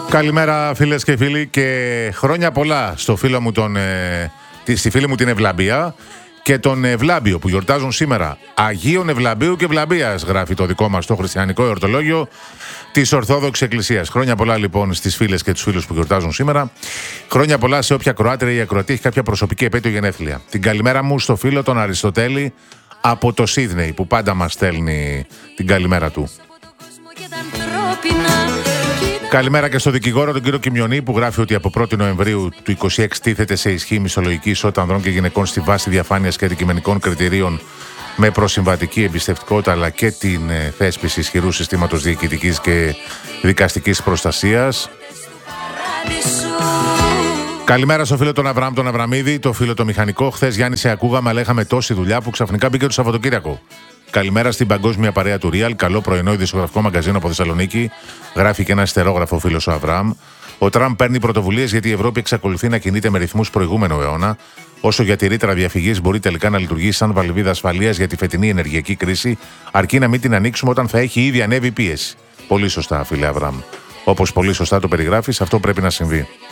Καλημέρα φίλες και φίλοι και χρόνια πολλά στο φίλο μου στη φίλη μου την Ευλαμπία και τον Ευλάμπιο που γιορτάζουν σήμερα. Αγίων Ευλαμπίου και Ευλαμπίας γράφει το δικό μας το χριστιανικό εορτολόγιο της Ορθόδοξης Εκκλησίας. Χρόνια πολλά λοιπόν στις φίλες και τους φίλους που γιορτάζουν σήμερα. Χρόνια πολλά σε όποια Κροάτρια ή Ακροατή έχει κάποια προσωπική επέτειο γενέθλια. Την καλημέρα μου στο φίλο τον Αριστοτέλη από το Σίδνεϊ που πάντα μας στέλνει την καλημέρα του. Καλημέρα και στο δικηγόρο τον κύριο Κιμιονή που γράφει ότι από 1η Νοεμβρίου του 2026 τίθεται σε ισχύ η μισθολογική ισότητα ανδρών και γυναικών στη βάση διαφάνειας και αντικειμενικών κριτηρίων με προσυμβατική εμπιστευτικότητα αλλά και την θέσπιση ισχυρού συστήματος διοικητικής και δικαστικής προστασίας. Καλημέρα στο φίλο τον Αβραάμ τον Αβραμίδη, το φίλο το μηχανικό. Χθες Γιάννη σε ακούγαμε, αλλά είχαμε τόση δουλειά που ξαφνικά μπήκε το Σαββατοκύριακο. Καλημέρα στην παγκόσμια παρέα του Real. Καλό πρωινό ειδησιογραφικό μαγκαζίνο από Θεσσαλονίκη. Γράφει και ένα στερόγραφο ο φίλος ο Αβραάμ. Ο Τραμπ παίρνει πρωτοβουλίες γιατί η Ευρώπη εξακολουθεί να κινείται με ρυθμούς προηγούμενου αιώνα. Όσο για τη ρήτρα διαφυγής μπορεί τελικά να λειτουργήσει σαν βαλβίδα ασφαλείας για τη φετινή ενεργειακή κρίση, αρκεί να μην την ανοίξουμε όταν θα έχει ήδη ανέβει η πίεση. Πολύ σωστά, φίλε Αβραάμ. Όπως πολύ σωστά το περιγράφεις, αυτό πρέπει να συμβεί.